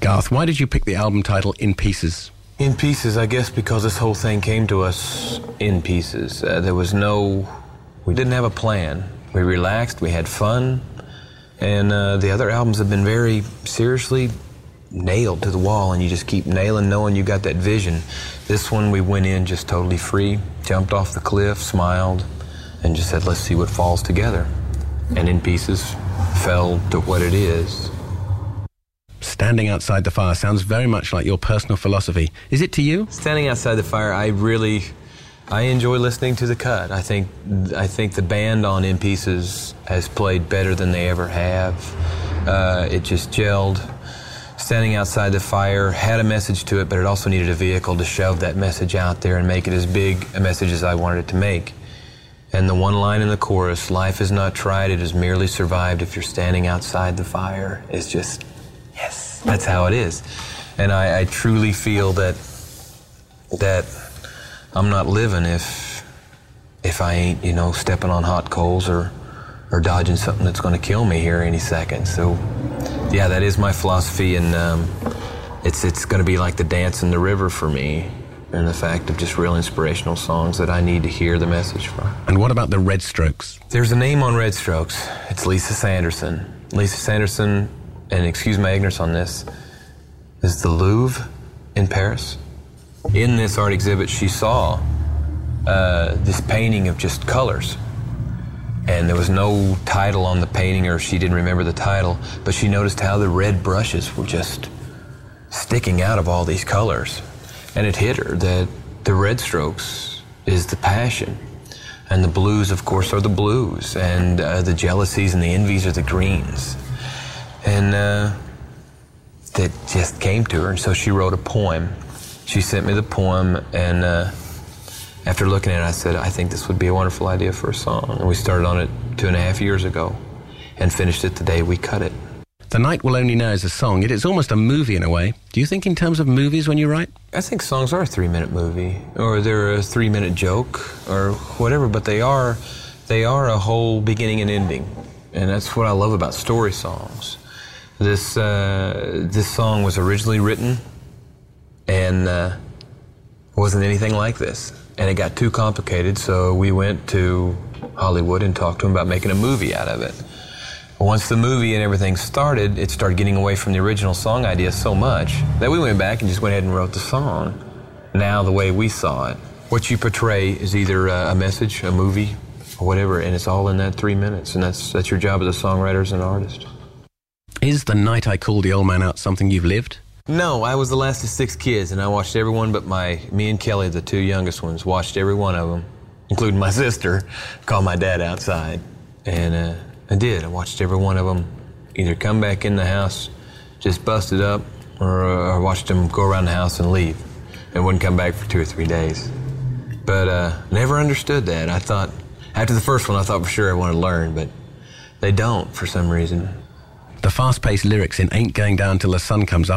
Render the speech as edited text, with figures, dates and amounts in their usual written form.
Garth, why did you pick the album title In Pieces? In Pieces, I guess because this whole thing came to us in pieces. We didn't have a plan. We relaxed, we had fun, and the other albums have been very seriously nailed to the wall, and you just keep nailing, knowing you got that vision. This one, we went in just totally free, jumped off the cliff, smiled, and just said, let's see what falls together. And In Pieces fell to what it is. Standing outside the fire sounds very much like your personal philosophy. Is it to you? Standing outside the fire, I enjoy listening to The Cut. I think the band on In Pieces has played better than they ever have. It just gelled. Standing outside the fire had a message to it, but it also needed a vehicle to shove that message out there and make it as big a message as I wanted it to make. And the one line in the chorus, life is not tried, it is merely survived if you're standing outside the fire, is just, yes, that's how it is. And I truly feel that I'm not living if I ain't, stepping on hot coals or dodging something that's going to kill me here any second. So, yeah, that is my philosophy, and it's going to be like the dance in the river for me, and the fact of just real inspirational songs that I need to hear the message from. And what about the Red Strokes? There's a name on Red Strokes. It's Lisa Sanderson. Lisa Sanderson, and excuse my ignorance on this, is the Louvre in Paris. In this art exhibit, she saw this painting of just colors. And there was no title on the painting, or she didn't remember the title, but she noticed how the red brushes were just sticking out of all these colors. And it hit her that the Red Strokes is the passion. And the blues, of course, are the blues. And the jealousies and the envies are the greens. And that just came to her, and so she wrote a poem. She sent me the poem, and after looking at it, I said, I think this would be a wonderful idea for a song. And we started on it 2.5 years ago and finished it the day we cut it. The Night Will Only Know is a song. It is almost a movie in a way. Do you think in terms of movies when you write? I think songs are a 3-minute movie, or they're a 3-minute joke, or whatever, but they are a whole beginning and ending. And that's what I love about story songs. This song was originally written and wasn't anything like this. And it got too complicated, so we went to Hollywood and talked to them about making a movie out of it. Once the movie and everything started, it started getting away from the original song idea so much that we went back and just went ahead and wrote the song. Now, the way we saw it, what you portray is either a message, a movie, or whatever, and it's all in that 3 minutes, and that's your job as a songwriter, as an artist. Is The Night I Called the Old Man Out something you've lived? No, I was the last of 6 kids, and I watched every one but me and Kelly, the 2 youngest ones, watched every one of them, including my sister, call my dad outside. And I did. I watched every one of them either come back in the house, just busted up, or watched them go around the house and leave, and wouldn't come back for 2 or 3 days. But never understood that. I thought, after the first one, I thought for sure I wanted to learn, but they don't for some reason. The fast-paced lyrics in Ain't Going Down Till the Sun Comes Up